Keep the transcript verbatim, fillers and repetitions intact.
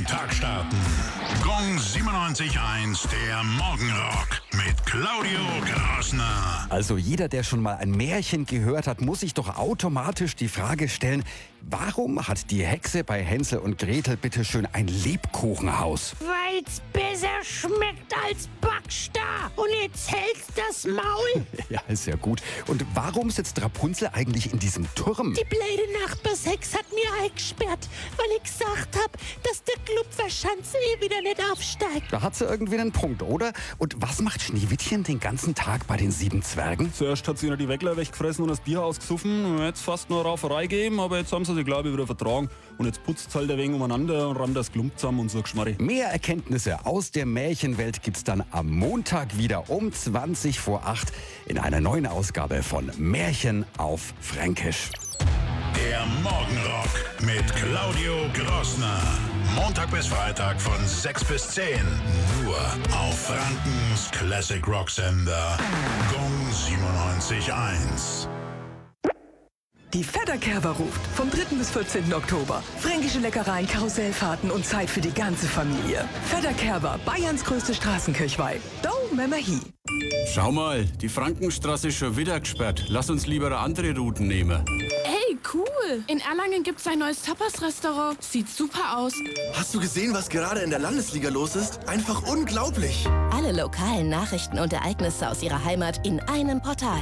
Tag starten. Gong siebenundneunzig Komma eins, der Morgenrock mit Claudio Grassner. Also jeder, der schon mal ein Märchen gehört hat, muss sich doch automatisch die Frage stellen, warum hat die Hexe bei Hänsel und Gretel bitteschön ein Lebkuchenhaus? Weil's besser schmeckt als Backstar. Und jetzt hältst das Maul. Ja, ist ja gut. Und warum sitzt Rapunzel eigentlich in diesem Turm? Die blöde Nachbarshex hat mir eingesperrt, weil ich gesagt hab, dass der Klubverschanz eh wieder nicht aufsteigt. Da hat sie irgendwie einen Punkt, oder? Und was macht Schneewittchen den ganzen Tag bei den sieben Zwergen? Zuerst hat sie ihnen die Weckler weggefressen und das Bier ausgesoffen. Jetzt fast noch Rauferei gegeben, aber jetzt haben sie sich, glaube ich, wieder vertragen. Und jetzt putzt halt ein wenig umeinander und rammt das Klump zusammen und so Geschmarri. Mehr Erkenntnisse aus der Märchenwelt gibt's dann am Montag wieder um zwanzig vor acht in einer neuen Ausgabe von Märchen auf Fränkisch. Der Morgenrock mit Claudio Grassner. Montag bis Freitag von sechs bis zehn. Nur auf Frankens Classic Rock Sender. Gong siebenundneunzig Komma eins. Die Fedderkerber ruft vom dritten bis vierzehnten Oktober. Fränkische Leckereien, Karussellfahrten und Zeit für die ganze Familie. Fedderkerber, Bayerns größte Straßenkirchweih. Do Memmerhi. Schau mal, die Frankenstraße ist schon wieder gesperrt. Lass uns lieber eine andere Route nehmen. Ey, cool. In Erlangen gibt's ein neues Tapas-Restaurant. Sieht super aus. Hast du gesehen, was gerade in der Landesliga los ist? Einfach unglaublich. Alle lokalen Nachrichten und Ereignisse aus ihrer Heimat in einem Portal.